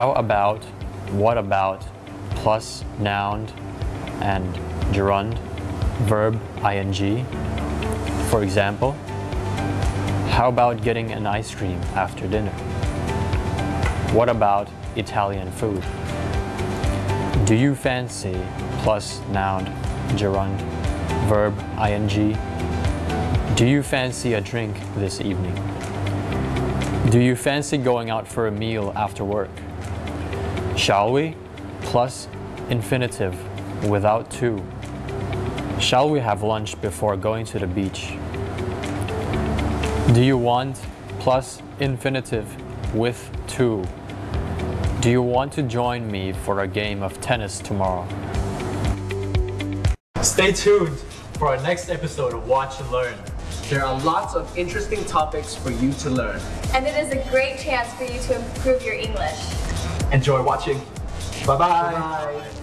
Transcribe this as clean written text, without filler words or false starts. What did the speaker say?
How about, what about, plus noun and gerund, verb ing. For example, how about getting an ice cream after dinner? What about Italian food? Do you fancy, plus noun, gerund, verb ing. Do you fancy a drink this evening? Do you fancy going out for a meal after work? Shall we? Plus infinitive without to. Shall we have lunch before going to the beach? Do you want? Plus infinitive with to. Do you want to join me for a game of tennis tomorrow? Stay tuned for our next episode of Watch and Learn. There are lots of interesting topics for you to learn. And it is a great chance for you to improve your English. Enjoy watching. Bye-bye. Bye.